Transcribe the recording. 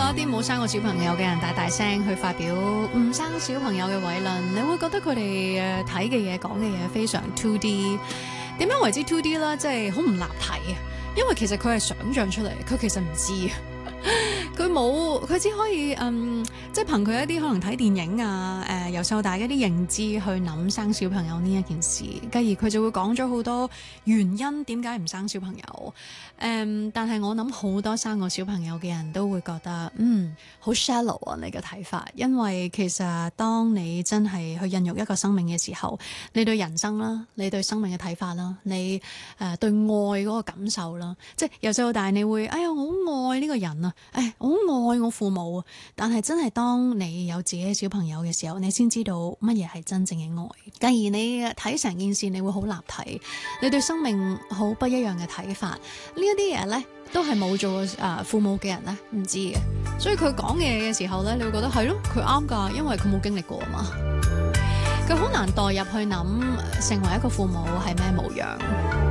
一啲冇生過小朋友嘅人大大聲去發表唔生小朋友嘅偉論，你會覺得佢哋睇嘅嘢講嘅嘢非常 2D。點樣為之 2D 啦？即係好唔立體啊！因為其實佢係想像出嚟，佢其實唔知啊。佢只可以即係憑佢一啲可能睇電影啊，由細到大嘅一啲認知去諗生小朋友呢一件事，繼而佢就會講咗好多原因點解唔生小朋友。但係我諗好多生過小朋友嘅人都會覺得好 shallow 啊，你嘅睇法，因為其實當你真係去孕育一個生命嘅時候，你對人生啦，你對生命嘅睇法啦，你對愛嗰個感受啦，即係由細到大你會哎呀我好愛呢個人啊，我好愛我父母啊，但係真係當你有自己嘅小朋友嘅時候，你先知道乜嘢係真正嘅愛。繼而你睇成件事，你會好立體，你對生命好不一樣嘅睇法。呢一啲嘢呢，都係冇做過父母嘅人呢唔知嘅，所以佢講嘢嘅時候呢，你會覺得係咯，佢啱㗎，因為佢冇經歷過啊嘛，佢好難代入去諗成為一個父母係咩模樣。